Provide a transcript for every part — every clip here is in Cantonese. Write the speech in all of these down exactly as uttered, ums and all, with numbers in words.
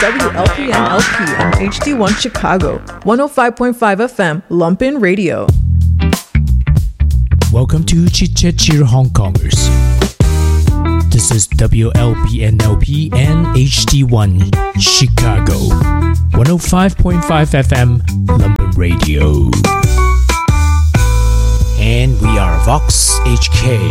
W L P N L P and H D one Chicago, one oh five point five F M, Lumpin Radio. Welcome to Chit Chat Cheer Hong Kongers. This is W L P N L P and H D one Chicago, one oh five point five F M, Lumpin Radio. And we are Vox H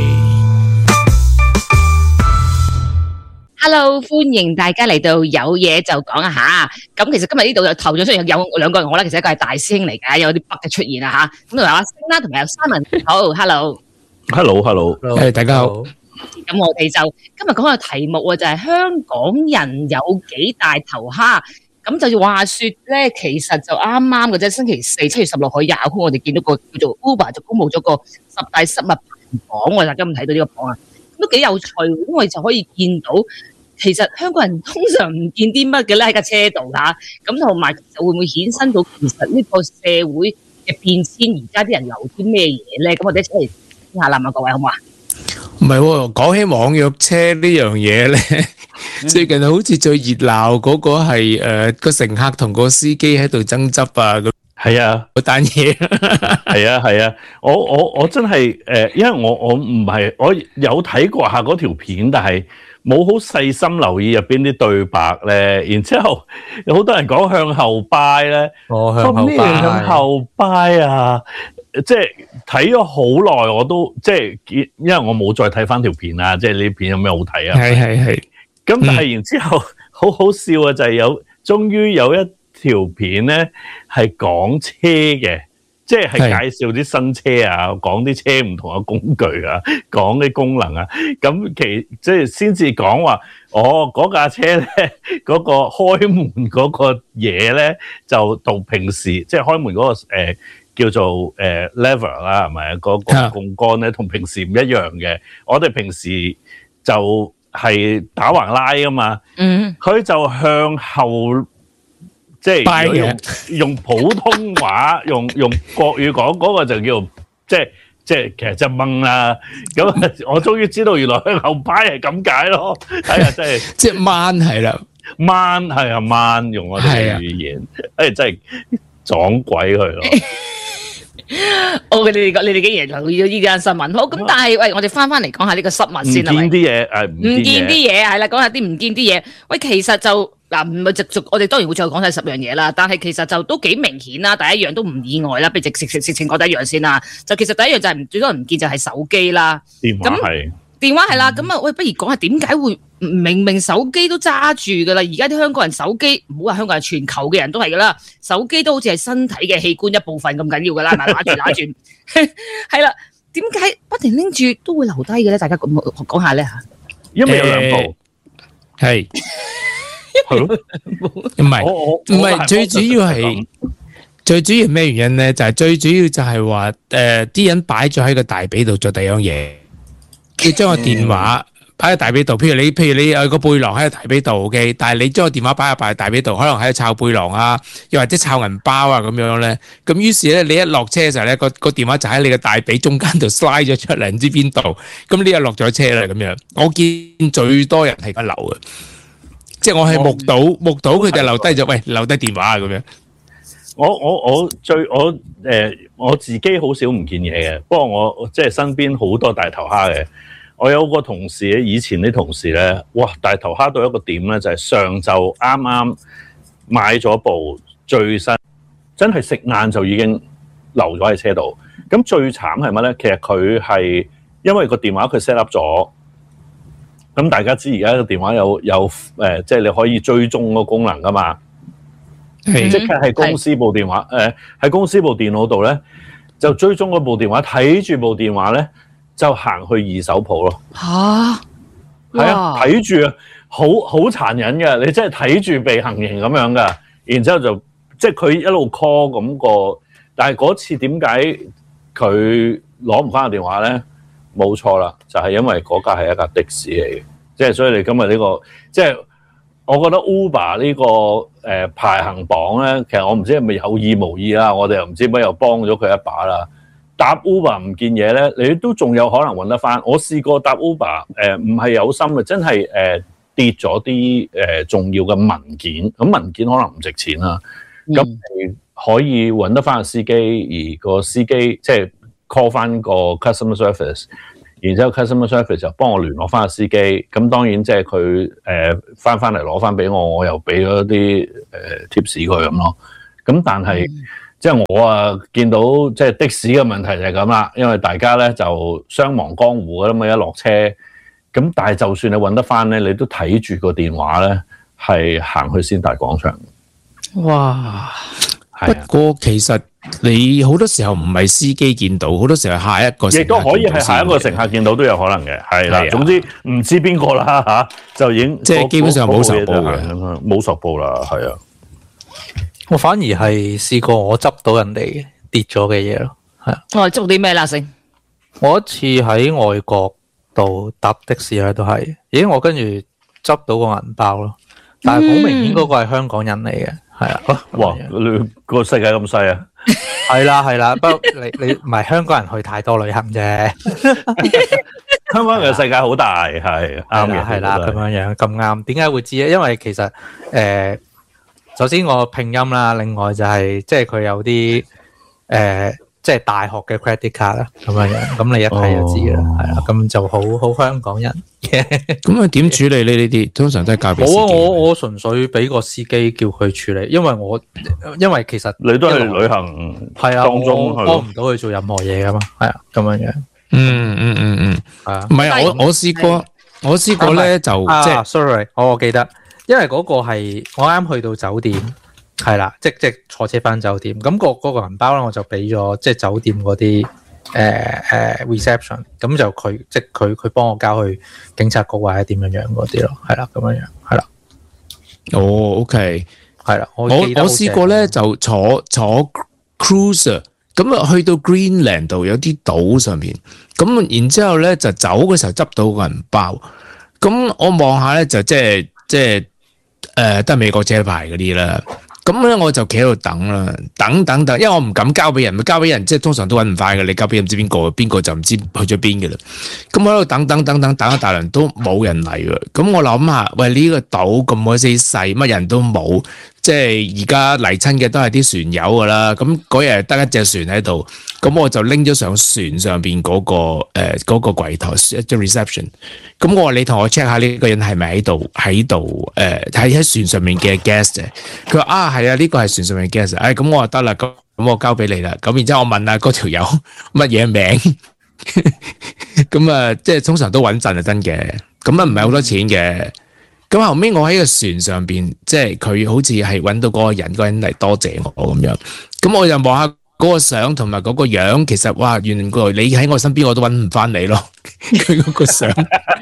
K。Hello， 歡迎大家嚟到有嘢就講一下。咁其實今日呢度有頭像，雖然有兩個人我啦，其實一個係大師兄嚟㗎，有啲 bug 嘅出現啦嚇。咁同埋阿星啦，同埋有 Simon。好 ，Hello，Hello，Hello， 係大家好。 咁我哋就今日講嘅題目喎，就係香港人有幾大頭蝦。咁就話説咧，其實就啱啱嘅啫，星期四七月十六號廿號，我哋見到個叫做 Uber 就公佈咗個十大失物排行榜喎，大家有冇睇到呢個榜啊？都幾有趣，因為就可以見到。其實香港人通常唔見啲乜嘅咧喺架車度嚇，咁同埋就會唔會衍生到其實呢個社會嘅變遷，而家啲人留啲咩嘢咧？咁我哋一齊嚟傾下啦嘛，各位好唔好啊？ 唔係喎，講起網約車呢樣嘢咧，最近好似最熱鬧嗰個係誒個乘客同個司機喺度爭執啊咁。 係啊， 嗰單嘢係啊係啊，我我我真係誒、呃，因為我我唔係我有睇過下嗰條片，但係冇好細心留意入邊啲對白咧。然之後有好多人講向後掰咧， 哦向後咩向後掰啊？即係睇咗好耐，我都即係因為我冇再睇翻條片啊，即係呢片有咩好睇啊？ 係係係。 咁但係然之後好好笑啊，就係有終於有一條片咧係講車嘅，即係介紹啲新車啊，講啲車唔同嘅工具啊，講啲功能啊，咁其即係先至講話，哦嗰架車咧嗰個開門嗰個嘢咧就同平時即係開門嗰個誒叫做誒 lever 啦，係咪嗰個槓桿咧同平時唔一樣嘅？我哋平時就係打橫拉噶嘛，嗯，佢就向後。即係用用普通話用用國語講嗰個就叫即係即係其實即係掹啦。咁我終於知道原來向後掰係咁解咯。睇下真係即係掹係啦， 掹係啊掹用我哋嘅語言，誒真係撞鬼佢咯。 我你哋你哋竟然留意咗呢間新聞，好咁，但係喂，我哋翻翻嚟講下呢個失物先啦。唔見啲嘢誒， 唔見啲嘢係啦，講下啲唔見啲嘢。喂，其實就嗱唔係直續，我哋當然會再講晒十樣嘢啦。但係其實就都幾明顯啦，第一樣都唔意外啦。不如直直直直情講第一樣先啦。就其實第一樣就係唔最多人唔見就係手機啦。 電話係電話係啦，咁啊喂，不如講下點解會明明手機都揸住噶啦？而家啲香港人手機唔好話香港人，全球嘅人都係噶啦，手機都好似係身體嘅器官一部分咁緊要噶啦，係咪？拿住拿住，係啦。點解不停拎住都會留低嘅咧？大家講講下咧吓。 因為有兩部， 係係咯，唔係唔係最主要係最主要咩原因咧？就係最主要就係話誒啲人擺咗喺個大髀度做第二樣嘢。要將個電話擺喺大髀度，譬如你，譬如你有個背囊喺個大髀度 ，OK， 但係你將個電話擺喺擺喺大髀度，可能喺度抄背囊啊，又或者抄銀包啊咁樣咧。咁於是咧，你一落車嘅時候咧，個個電話就喺你個大髀中間度 slide 咗出嚟，唔知邊度。咁你又落咗車啦，咁樣。我見最多人係咁留嘅，即係我係目睹目睹佢哋留低咗，喂，留低電話啊咁樣。 我我我最我誒、呃、我自己好少唔見嘢嘅，不過我即係身邊好多大頭蝦嘅。我有個同事咧，以前啲同事咧，哇大頭蝦到一個點咧，就係、是、上晝啱啱買咗部最新，真係食晏就已經留咗喺車度。咁最慘係乜咧？其實佢係因為個電話佢 set up 咗，咁大家知而家個電話有有誒，即、呃、係、就是、你可以追蹤個功能噶嘛。即刻喺公司部電話，誒喺、呃、公司部電腦度咧，就追蹤嗰部電話，睇住部電話咧，就行去二手鋪咯。 吓， 係啊，睇住啊，好好殘忍嘅，你真係睇住被行刑咁樣噶。然之後就即係佢一路 call 咁個，但係嗰次點解佢攞唔翻個電話咧？冇錯啦，就係、是、因為嗰架係一架的士嚟嘅，即係所以你今日呢、這個即係。我覺得 Uber 呢、這個誒、呃、排行榜咧，其實我唔知係咪有意無意啦，我哋又唔知乜又幫咗佢一把啦。搭 Uber 唔見嘢咧，你都仲有可能揾得翻。我試過搭 Uber 誒，唔係有心嘅，真係誒跌咗啲誒重要嘅文件，咁文件可能唔值錢啦，咁你、嗯、可以揾得翻個司機，而個司機即係 call 翻個 customer service， 然之後 customer service 就幫我聯絡翻個司機，咁當然即係佢誒翻翻嚟攞翻俾我，我又俾咗啲誒 tips 佢咁咯，咁但係。嗯即係我啊，見到即係的士嘅問題就係咁啦，因為大家咧就雙亡江湖㗎嘛，一落車咁，但係就算你揾得翻咧，你都睇住個電話咧，係行去先達廣場。 哇！不過其實你好多時候唔係司機見到，好多時候下一個亦都可以係下一個乘客見到都有可能嘅，係啦。總之唔知邊個啦嚇，就已經即係基本上冇受報嘅， 冇受報啦，係啊。 我反而係試過我執到人哋跌咗嘅嘢咯，係啊。 我執到啲咩啦先？ 我一次喺外國度搭的士咧，都係，咦？我跟住執到個銀包咯，但係好明顯嗰個係香港人嚟嘅，係啊。 哇！你個世界咁細啊？ 係啦係啦，不過你你唔係香港人去太多旅行啫。 香港人嘅世界好大，係啱嘅， 係啦咁樣樣咁啱。點解會知咧？因為其實誒。呃首先我拼音啦，另外就係即係佢有啲誒、呃，即係大學嘅 credit card 啦，咁樣樣，咁你一睇就知啦，係啦、哦，咁就好好香港人嘅。咁啊點處理呢？呢啲通常都係交俾司機。 好啊，我我純粹俾個司機叫佢處理，因為我因為其實你都係旅行係啊， 當中幫唔到佢做任何嘢噶嘛，係啊，咁樣樣。 嗯嗯嗯嗯，係啊，唔係啊，我我試過，我試過咧就即係 sorry，我我記得。因為嗰個係我啱去到酒店，係啦，即即坐車翻酒店，咁、那個嗰、那個銀包咧，我就俾咗即酒店嗰啲誒誒 reception，咁就佢即佢佢幫我交去警察局或者點樣樣嗰啲咯，係啦，咁樣樣，係啦。 哦 ，OK， 係啦，我我我試過咧就坐坐 cruiser， 咁啊去到 Greenland 度有啲島上面，咁然之後咧就走嘅時候執到個銀包，咁我望下咧就即係即係。誒，都係美國車牌嗰啲啦，咁咧我就企喺度等啦，等等等，因為我唔敢交俾人，交俾人即係通常都搵唔快嘅，你交俾唔知邊個，邊個就唔知去咗邊嘅啦。咁我喺度等等等等等一大輪都冇人嚟嘅，咁我諗下，喂呢個島咁鬼死細，乜人都冇，即係而家嚟親嘅都係啲船友噶啦，咁嗰日得一隻船喺度，咁我就拎咗上船上邊嗰個誒嗰個櫃台即係 reception，咁我話你同我 check 下呢個人係咪喺度喺度誒喺喺船上面嘅 guest， 佢話啊係啊呢個係船上面嘅 guest， 誒咁我話得啦，咁咁我交俾你啦，咁然之後我問下嗰條友乜嘢名，咁啊即係通常都穩陣就真嘅，咁啊唔係好多錢嘅。咁後尾我喺個船上邊，即係佢好似係揾到嗰個人，嗰個人嚟多謝我咁樣。咁我就望下嗰個相同埋嗰個樣，其實哇，原來你喺我身邊，我都揾唔翻你咯。佢嗰個相。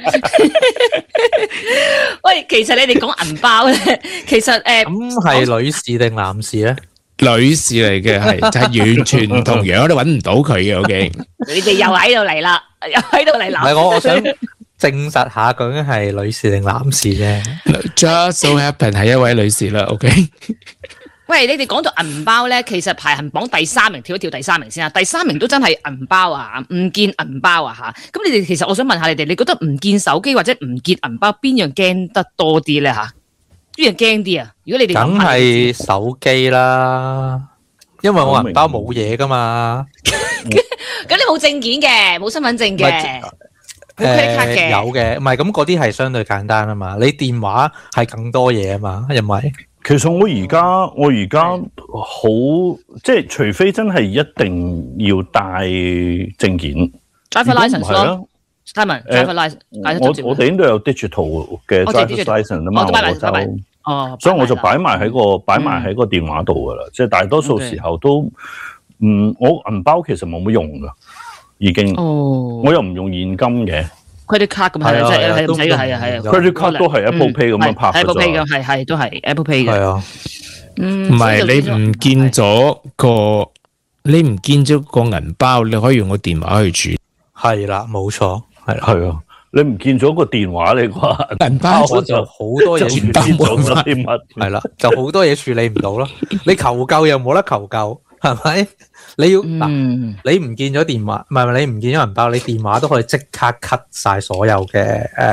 喂，其實你哋講銀包咧，其實誒， 咁係女士定男士咧？ 女士嚟嘅，係就係完全唔同樣，你揾唔到佢嘅。OK， 你哋又喺度嚟啦，又喺度嚟啦。 唔係我，我想。證實下究竟係女士定男士啫。 Just so happen 係一位女士啦。OK。 喂，你哋講到銀包咧，其實排行榜第三名，跳一跳第三名先啊。第三名都真係銀包啊，唔見銀包啊吓。咁你哋其實我想問下你哋，你覺得唔見手機或者唔見銀包，邊樣驚得多啲咧吓？邊樣驚啲啊？如果你哋梗係手機啦，因為我銀包冇嘢噶嘛。 咁你冇證件嘅，冇身份證嘅。 誒、呃，有嘅，唔係咁嗰啲係相對簡單啊嘛，你電話係更多嘢啊嘛，因為其實我而家我而家好即係，除非真係一定要帶證件 driver license 咯，帶埋 driver license， 我我哋應該有 digital 嘅 driver license 啊嘛，我就哦，所以我就擺埋喺個擺埋喺個電話度噶啦，即係大多數時候都唔、嗯，我銀包其實冇乜用噶。已經，哦、我又唔用現金嘅 credit card 咁係，即係係唔使嘅，係啊係啊 credit card 都係 Apple Pay 咁樣拍嘅 Apple Pay 嘅係係都係 Apple Pay 嘅。 係啊， 唔係你唔見咗個，你唔見咗個銀包，你可以用個電話去處。 係啦，冇錯，係係啊，你唔見咗個電話，你話銀包我就好多嘢處理唔到啦。係啦，就好多嘢處理唔到咯。你求救又冇得求救，係咪？你要嗱、嗯，你唔見咗電話，唔係唔係你唔見咗銀包，你電話都可以即刻 cut 晒所有嘅誒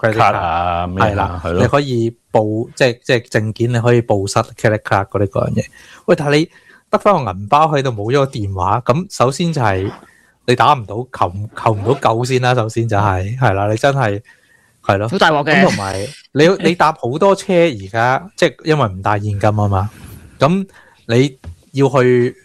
credit card card 啊，咩係啦， 係咯， 你可以報即係即係證件，你可以報失 credit card 嗰啲嗰樣嘢。喂，但係你得翻個銀包喺度，冇咗個電話，咁首先就係你打唔到，求求唔到救先啦。首先就係係啦，你真係係咯， 好大鑊嘅。 咁同埋你你搭好多車而家，即係因為唔帶現金啊嘛，咁你要去